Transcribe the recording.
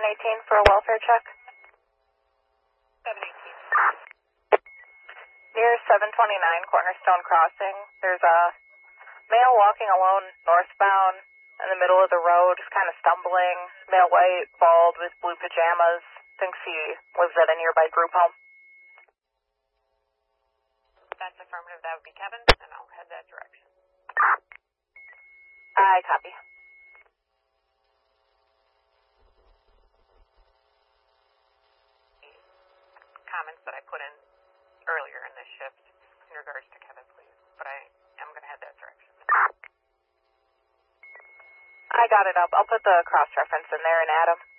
718 for a welfare check. 718. Near 729 Cornerstone Crossing, there's a male walking alone northbound in the middle of the road, just kind of stumbling. Male white, bald, with blue pajamas. Thinks he lives at a nearby group home. That's affirmative. That would be Kevin, and I'll head that direction. I copy. Comments that I put in earlier in this shift in regards to Kevin, please. But I am going to head that direction. I got it up. I'll put the cross-reference in there and add them.